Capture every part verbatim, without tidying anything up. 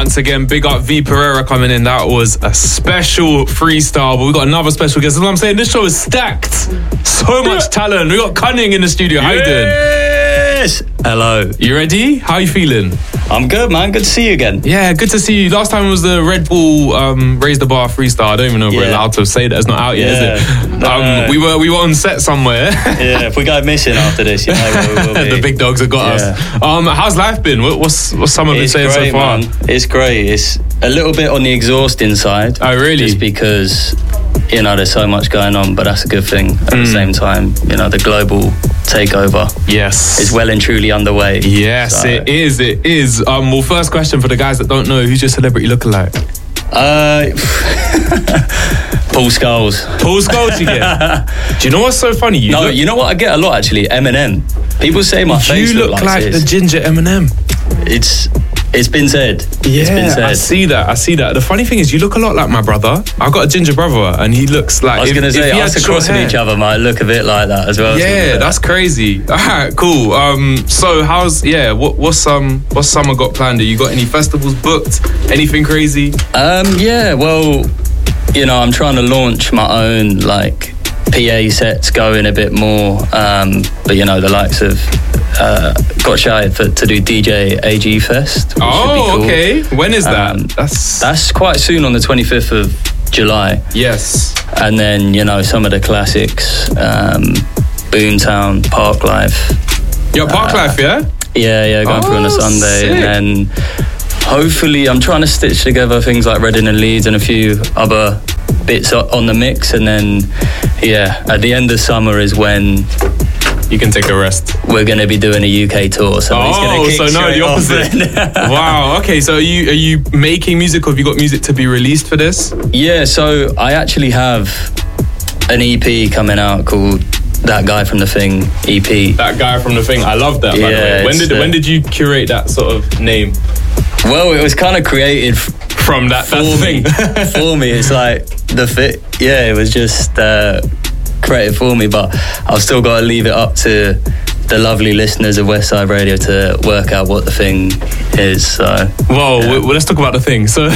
once again. Big up V Pereira coming in. That was a special freestyle, but we got another special guest. That's what I'm saying. This show is stacked. So much talent. We got Cunning in the studio. How you doing? Yes. Hello. You ready? How you feeling? I'm good, man. Good to see you again. Yeah, good to see you. Last time was the Red Bull um, Raise the Bar freestyle. I don't even know if yeah. we're allowed to say that. It's not out yet, yeah. is it? No, um, no. We were we were on set somewhere. Yeah, if we go missing after this, you know where we will be. The big dogs have got yeah. us. Um, how's life been? What, what's what's summer been it's saying great, so far? Man. It's great. It's a little bit on the exhausting side. Oh, really? Just because, you know, there's so much going on, but that's a good thing. At mm. the same time, you know, the global takeover yes is well and truly underway. Yes, so. it is. It is. Um, well, first question for the guys that don't know, who's your celebrity lookalike? Uh, Paul Scholes. Paul Scholes, you get. Do you know what's so funny? You no, look, you know what I get a lot actually. Eminem. People say my face you look look like, like the ginger Eminem. It's. It's been said. Yeah, it's been said. I see that. I see that. The funny thing is, you look a lot like my brother. I've got a ginger brother, and he looks like. I was if, going to say, us crossing hair. each other might look a bit like that as well. Yeah, like that's that. crazy. All right, cool. Um, so how's yeah? What, what's um what's summer got planned? Have you got any festivals booked? Anything crazy? Um, yeah. Well, you know, I'm trying to launch my own like P A sets, going a bit more. Um, but you know, the likes of. Uh, got shouted for, to do D J A G Fest. Oh, cool. Okay. When is that? Um, that's that's quite soon, on the twenty-fifth of July. Yes. And then, you know, some of the classics, um, Boomtown, Parklife. Your Parklife, uh, yeah? Yeah, yeah, going oh, through on a Sunday. Sick. And then hopefully I'm trying to stitch together things like Reading and Leeds and a few other bits on the mix. And then, yeah, at the end of summer is when... You can take a rest. We're going to be doing a U K tour, so oh, he's going to kick so no, the opposite. Wow. Okay, so are you are you making music, or have you got music to be released for this? Yeah, so I actually have an E P coming out called That Guy from the Thing E P. That Guy from the Thing. I love that. By yeah, the way, when did the, when did you curate that sort of name? Well, it was kind of created from that, for that me. thing. For me, it's like the fit. Yeah, it was just. Uh, created for me, but I've still got to leave it up to the lovely listeners of Westside Radio to work out what the thing is. So, well, yeah. well let's talk about the thing. So,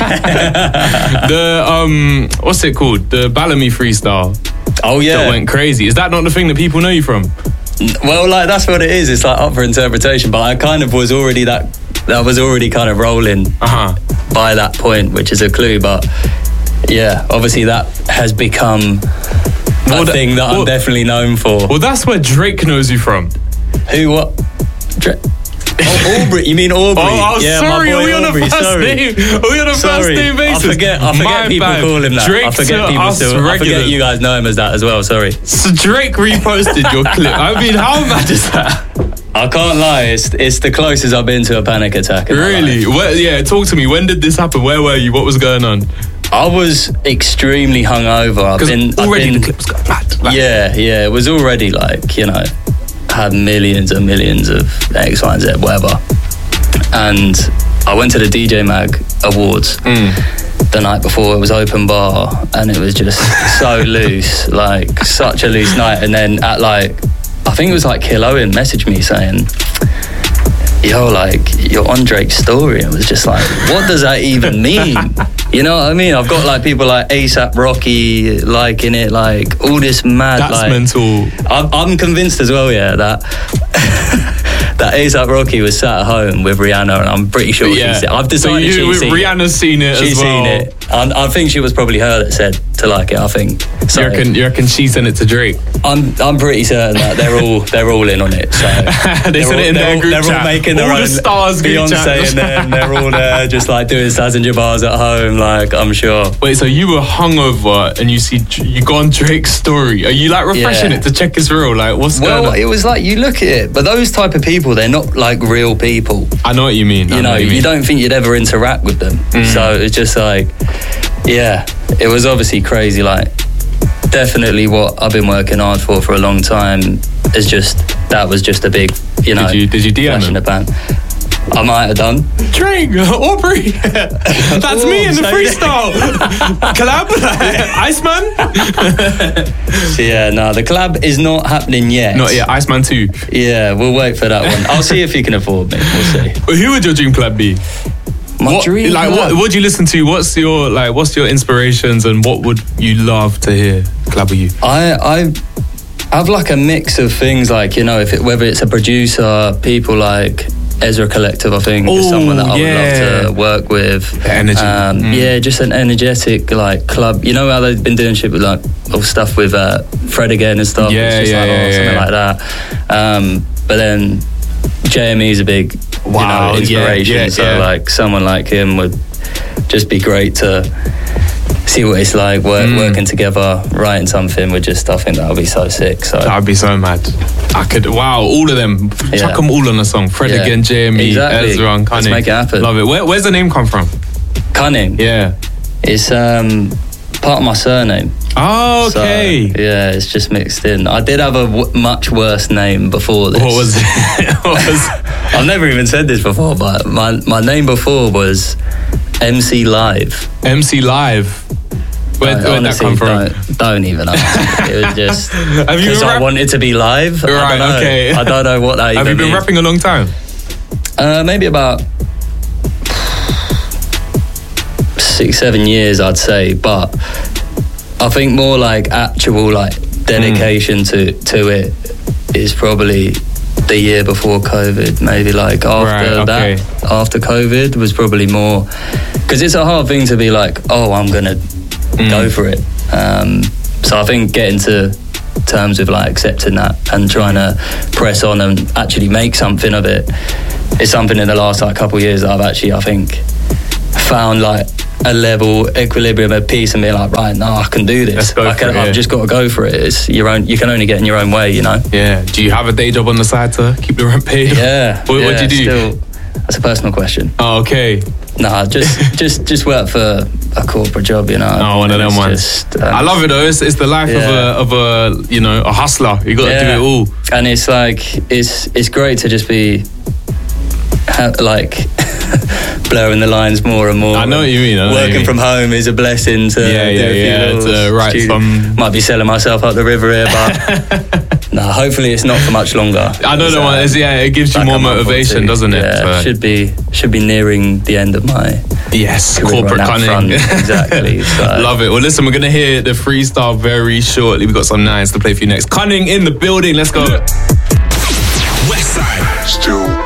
the um, what's it called? The Bellamy freestyle. Oh yeah, that went crazy. Is that not the thing that people know you from? Well, like that's what it is. It's like up for interpretation. But I kind of was already that. That was already kind of rolling uh-huh. by that point, which is a clue. But yeah, obviously that has become. Well, that thing that well, I'm definitely known for. Well, that's where Drake knows you from. Who? What? Drake? Oh, Aubrey. You mean Aubrey? Oh, oh yeah, sorry. Are we on Aubrey, the first sorry. name? Are we on the sorry. first name basis? I forget. I forget My people bad. call him that. Drake I forget people still. Regular. I forget you guys know him as that as well. Sorry. So Drake reposted your clip. I mean, how mad is that? I can't lie. It's it's the closest I've been to a panic attack. Really? Where, yeah. Talk to me. When did this happen? Where were you? What was going on? I was extremely hungover. I've been already I've been, the clips got mad. Like, yeah, yeah. It was already like, you know, had millions and millions of X, Y, and Z, whatever. And I went to the D J Mag Awards mm. the night before. It was open bar, and it was just so loose, like such a loose night. And then at like, I think it was like Kill Owen messaged me saying, yo, like, you're on Drake's story. It was just like, what does that even mean? You know what I mean? I've got like people like ASAP Rocky liking it, like all this mad. That's like, mental. I'm, I'm convinced as well, yeah, that that ASAP Rocky was sat at home with Rihanna, and I'm pretty sure yeah. she's. I've decided so you, she's seen Rihanna's it. seen it. She's as well. seen it. And I think she was probably her that said to like it. I think. So, you reckon? You reckon she sent it to Drake? I'm I'm pretty certain that they're all they're all in on it. So they sent all, it in their all, group they're chat. all making their all own the stars group chat. Beyonce and them. They're all there just like doing Sazinja bars at home. Like I'm sure. Wait, so you were hungover and you see you go on Drake's story? Are you like refreshing Yeah. it to check it's real? Like what's well, going on? It was like you look at it, but those type of people, they're not like real people. I know what you mean. You I know, know what you, you mean. don't think you'd ever interact with them. Mm. So it's just like, yeah, it was obviously crazy. Like, definitely what I've been working hard for for a long time is just, that was just a big, you know, did you, did you D M flash in the pan. I might have done. Drake, Aubrey, that's Ooh, me in the so freestyle. Collab, Iceman. So yeah, no, the collab is not happening yet. Not yet, Iceman two. Yeah, we'll wait for that one. I'll see if he can afford me. We'll see. Who would your dream collab be? My what, dream like club. what? What do you listen to? What's your like? What's your inspirations, and what would you love to hear? Club with you. I I have like a mix of things, like, you know, if it, whether it's a producer, people like Ezra Collective, I think, is Ooh, someone that I would yeah. love to work with. The energy. Um, Mm. Yeah, just an energetic like club. You know how they've been doing shit with like all stuff with uh, Fred again and stuff. Yeah, it's just yeah, like, yeah, oh, something yeah. like that. Um, but then J M E is a big Wow, you know, inspiration. yeah, yeah, so yeah. like someone like him would just be great to see what it's like work, Mm. working together, writing something with just, I think that would be so sick. So That'd be so mad. I could. Wow, all of them. Yeah. Chuck them all on a song. Fred Yeah. again, J M E, Exactly. Ezra, and Let's Cunning. make it happen. Love it. Where, where's the name come from? Cunning. Yeah. It's um, part of my surname. Oh, okay. So, yeah, it's just mixed in. I did have a w- much worse name before this. What was it? What was? I've never even said this before, but my my name before was M C Live. M C Live. Where, Like, where'd that honestly, come from? Don't, don't even ask. It was just Have you because been I rap- wanted to be live. I Right, don't know. okay. I don't know what that even Have you been means. rapping a long time? Uh, maybe about six, seven years, I'd say. But I think more like actual like dedication Mm. to to it is probably the year before COVID. Maybe like after Right, okay. that, after COVID was probably more, because it's a hard thing to be like, oh, I'm gonna Mm. go for it. Um, so I think getting to terms with like accepting that and trying to press on and actually make something of it is something in the last like couple of years that I've actually, I think, found like a level equilibrium of peace and be like, right, no, I can do this. Let's go I for can, it, yeah. I've just got to go for it. It's your own. You can only get in your own way, you know. Yeah. Do you have a day job on the side to keep the rent paid? Yeah. What, yeah, what do you do? Still, that's a personal question. Oh, okay. Nah, just just just work for a corporate job, you know. Oh, one of them It's ones. just, um, I love it though. It's, it's the life Yeah. of a of a you know a hustler. You got to Yeah. do it all. And it's like it's it's great to just be ha- like blurring the lines more and more. I know what you mean. I know what you Working mean. from home is a blessing to Yeah, do yeah, a few yeah, little to write stu- some- Might be selling myself up the river here, but no, hopefully it's not for much longer. I know the It's, one. um, It's, yeah, it gives you like more a month or motivation, two. doesn't it? Yeah, So- should be should be nearing the end of my Yes, career corporate on that cunning. front. Exactly. So. Love it. Well, listen, we're gonna hear the freestyle very shortly. We've got some nines to play for you next. Cunning in the building. Let's go. Westside. Still